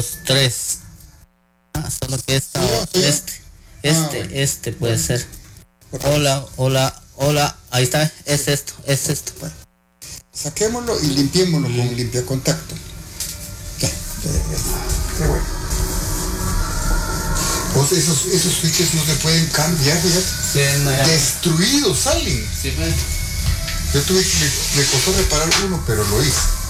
3. Solo que este puede ser. Hola, ahí está, es esto. Bueno, saquémoslo y limpiémoslo con un limpiacontacto. Ya, qué bueno. Pues esos switches no se pueden cambiar, fíjate. Sí, no, destruidos salen. Sí, pues. Yo me costó reparar uno, pero lo hice.